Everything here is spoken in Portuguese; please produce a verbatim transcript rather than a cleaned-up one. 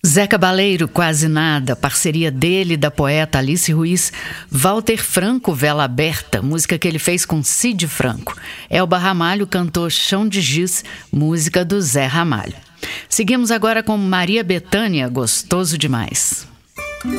Zé Cabaleiro, Quase Nada, parceria dele e da poeta Alice Ruiz. Walter Franco, Vela Aberta, música que ele fez com Cid Franco. Elba Ramalho cantou Chão de Giz, música do Zé Ramalho. Seguimos agora com Maria Bethânia, Gostoso Demais.